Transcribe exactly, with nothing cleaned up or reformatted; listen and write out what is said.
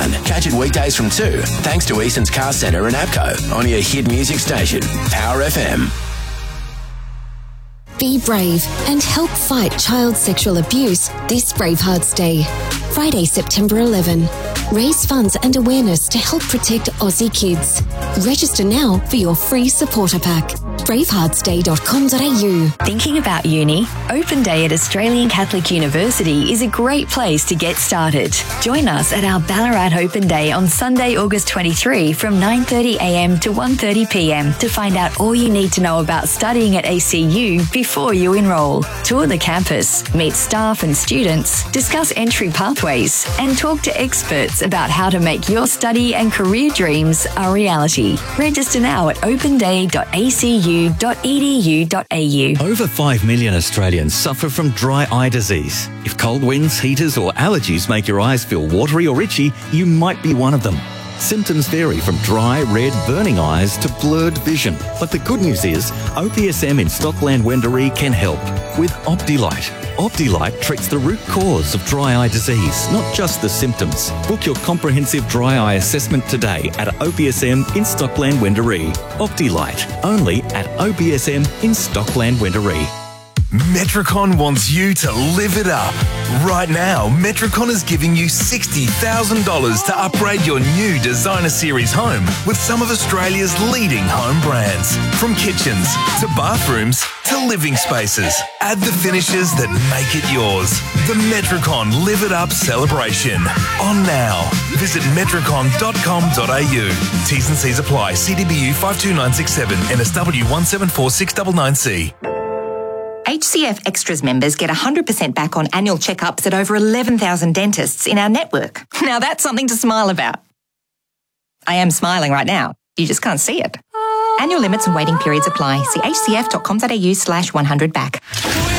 one. Catch it weekdays from two, thanks to Easton's Car Centre and APCO on your hit music station, Power F M. Be brave and help fight child sexual abuse this Bravehearts Day. Friday, September eleventh. Raise funds and awareness to help protect Aussie kids. Register now for your free supporter pack. bravehearts day dot com dot a u. Thinking about uni? Open Day at Australian Catholic University is a great place to get started. Join us at our Ballarat Open Day on Sunday, August twenty-third from nine thirty a m to one thirty p m to find out all you need to know about studying at A C U before you enrol. Tour the campus, meet staff and students, discuss entry pathways, and talk to experts about how to make your study and career dreams a reality. Register now at open day dot a c u dot e d u dot a u. Over five million Australians suffer from dry eye disease. If cold winds, heaters or allergies make your eyes feel watery or itchy, you might be one of them. Symptoms vary from dry, red, burning eyes to blurred vision. But the good news is, O P S M in Stockland Wendouree can help with Optilite. Optilite treats the root cause of dry eye disease, not just the symptoms. Book your comprehensive dry eye assessment today at O P S M in Stockland Wendouree. Optilite, only at O P S M in Stockland Wendouree. Metricon wants you to live it up. Right now, Metricon is giving you sixty thousand dollars to upgrade your new Designer Series home with some of Australia's leading home brands. From kitchens to bathrooms to living spaces. Add the finishes that make it yours. The Metricon Live It Up celebration. On now. Visit metricon dot com dot a u. T's and C's apply. C D B U five two nine six seven, N S W one seven four six nine nine C. H C F Extras members get one hundred percent back on annual checkups at over eleven thousand dentists in our network. Now that's something to smile about. I am smiling right now. You just can't see it. Annual limits and waiting periods apply. See h c f dot com dot a u slash one hundred back.